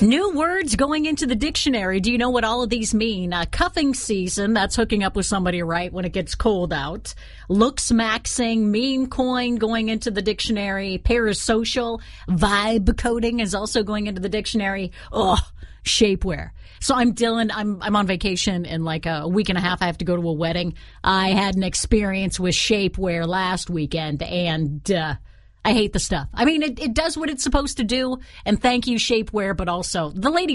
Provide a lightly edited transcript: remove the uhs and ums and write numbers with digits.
New words going into the dictionary. Do you know what all of these mean? Cuffing season, that's hooking up with somebody, right, when it gets cold out. Looks maxing, meme coin going into the dictionary. Parasocial, vibe coding is also going into the dictionary. Shapewear. So I'm Dylan. I'm on vacation in like a week and a half. I have to go to a wedding. I had an experience with shapewear last weekend, and I hate the stuff. I mean, it does what it's supposed to do, and thank you, shapewear, but also the lady